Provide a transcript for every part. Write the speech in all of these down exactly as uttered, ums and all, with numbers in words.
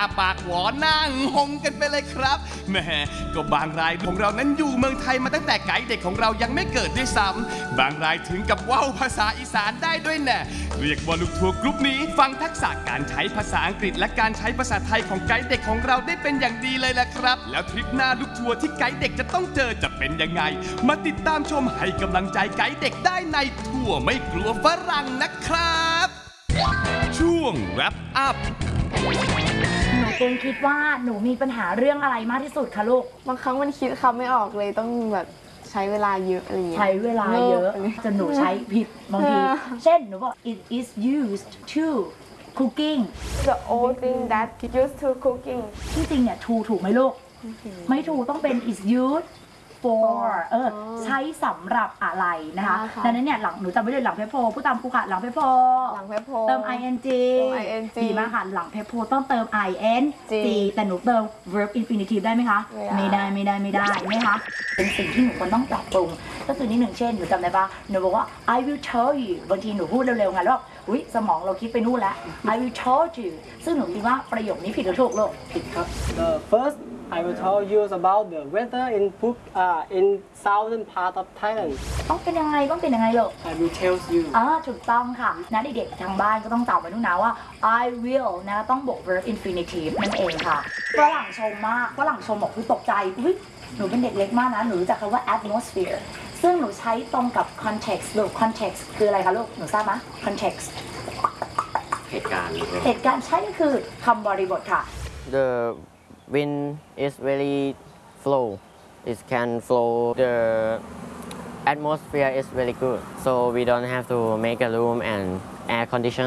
ปากหวอหน้างงกันไปเลยครับแหมก็บางรายของเรานั้นอยู่เมืองไทยมาตั้งแต่ไกด์เด็กของเรายังไม่เกิดด้วยซ้ำบางรายถึงกับว่าวภาษาอีสานได้ด้วยแน่เรียกว่าลูกทัวร์กรุ๊ปนี้ฟังทักษะการใช้ภาษาอังกฤษและการใช้ภาษาไทยของไกด์เด็กของเราได้เป็นอย่างดีเลยแหละครับแล้วทริปหน้าลูกทัวร์ที่ไกด์เด็กจะต้องเจอจะเป็นยังไงมาติดตามชมให้กำลังใจไกด์เด็กได้ในทัวร์ไม่กลัวฝรั่งนะครับช่วง wrap up หนูเกณฑ์คิดว่าหนูมีปัญหาเรื่องอะไรมากที่สุดคะลูกบางครั้งมันคิดคำไม่ออกเลยต้องแบบใช้เวลาเยอะอะไรอย่างเงี้ยใช้เวลาเยอะจนหนูใช้ผิดบางทีเช่นหนูบอก it is used to cooking the old thing that used to cooking ที่จริงเนี่ย to ถูกไหมลูกไม่ถูกต้องเป็น is used for เออใช้สำหรับอะไรนะคะดังนั้นเนี่ยหลังหนูจำไว้เลยหลังเพโพผู้ตามครูค่ะหลังเพโพหลังเพโพเติม ing ดีมากค่ะหลังเพโพต้องเติม ing แต่หนูเติม verb infinitive ได้ไหมคะไม่ได้ไม่ได้ไม่ได้ไหมคะเป็นสิ่งที่หนูควรต้องปรับปรุงก็คือนิดหนึ่งเช่นหนูจำได้ปะหนูบอกว่า I will tell you บางทีหนูพูดเร็วๆไงแล้วอุ๊ยสมองเราคิดไปนู่นแล้ว I will tell you ซึ่งหนูคิดว่าประโยคนี้ผิดหรือถูกลูกผิดครับ The first I will tell you about the weather in Phuc uh, in southern part of Thailand ต้องเป็นยังไงต้องเป็นยังไงลูก I will tell you อ่าถูกต้องค่ะนะเด็กๆทางบ้านก็ต้องจำไว้ด้วยนะว่า I will นะต้องบวก verb infinitive นั่นเองค่ะฝรั่งชมมากฝรั่งชมบอกคือตกใจอุ๊ยหนูเป็นเด็กเล็กมากนะหนูรู้จักคำว่า atmosphere ซึ่งหนูใช้ตรงกับ context ลูก context คืออะไรคะลูกหนูทราบไหม context เหตุการณ์เหตุการณ์ใช่ก็คือคำบริบทค่ะ The wind is very flow it can flow the atmosphere is very good so we don't have to make a room and air condition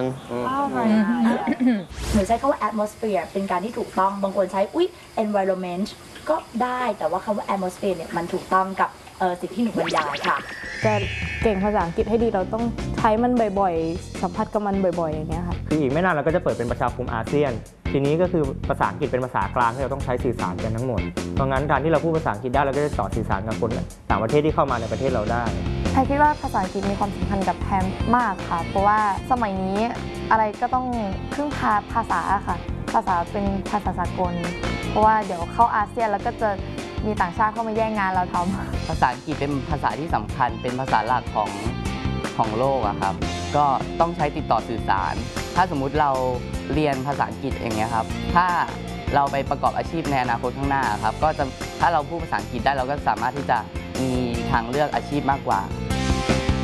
หนูใช้คำว่า atmosphere เป็นการที่ถูกต้องบางคนใช้อุ๊ย environment ก็ได้แต่ว่าคำว่า atmosphere เนี่ยมันถูกต้องกับสิ่งที่หนูบรรยายค่ะจะเก่งภาษาอังกฤษให้ดีเราต้องใช้มันบ่อยๆสัมผัสกับมันบ่อยๆอย่างเงี้ยค่ะคืออีกไม่นานเราก็จะเปิดเป็นประชาคมอาเซียนทีนี้ก็คือภาษาอังกฤษเป็นภาษากลางที่เราต้องใช้สื่อสารกันทั้งหมดเพราะงั้นการที่เราพูดภาษาอังกฤษได้เราก็จะต่อสื่อสารกับคนต่างประเทศที่เข้ามาในประเทศเราได้แพรคิดว่าภาษาอังกฤษมีความสำคัญกับแพรมากค่ะเพราะว่าสมัยนี้อะไรก็ต้องพึ่งพาภาษาค่ะภาษาเป็นภาษาสากลเพราะว่าเดี๋ยวเข้าอาเซียนแล้วก็จะมีต่างชาติเข้ามาแย่งงานเราทำภาษาอังกฤษเป็นภาษาที่สำคัญเป็นภาษาหลักของของโลกอะครับก็ต้องใช้ติดต่อสื่อสารถ้าสมมุติเราเรียนภาษาอังกฤษอย่างเงี้ยครับถ้าเราไปประกอบอาชีพในอนาคตข้างหน้าครับก็จะถ้าเราพูดภาษาอังกฤษได้เราก็สามารถที่จะมีทางเลือกอาชีพมากกว่า